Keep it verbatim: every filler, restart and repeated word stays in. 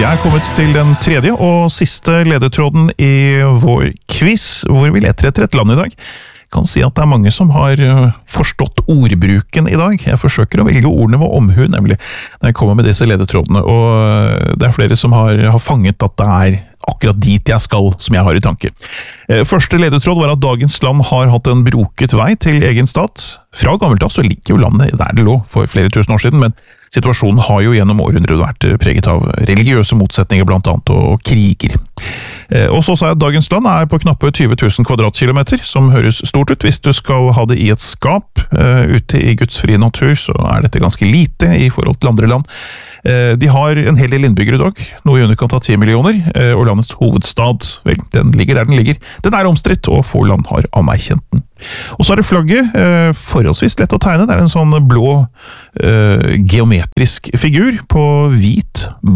Vi er kommet til den tredje og siste ledetråden i vår quiz, hvor vi leter etter et land i dag. Jeg kan si at det er mange som har forstått ordbruken i dag. Jeg forsøker å velge ordene med omhu, nemlig, når jeg kommer med disse ledetrådene, og det er flere som har, har fanget at det er akkurat dit jeg skal, som jeg har i tanke. Første ledetråd var at dagens land har hatt en broket vei til egen stat. Fra gammelt av så ligger jo landet der det lå for flere tusen år siden, men situasjonen har jo gjennom århundrer vært preget av religiøse motsetninger blant annet, og kriger. Og så sa jeg at dagens land er på knappe tyve tusen kvadratkilometer, som høres stort ut. Hvis du skal ha det i et skap ute i Guds frie natur, så er dette ganske lite i forhold til andre land. De har en hel del innbyggere i dag, noe i underkant av ti millioner, og landets hovedstad, vel, den ligger der den ligger. Den er omstridt, og få land har anerkjent den. Og så er det flagget, forholdsvis lett å tegne. Det er en sånn blå eh, geometrisk figur på hvit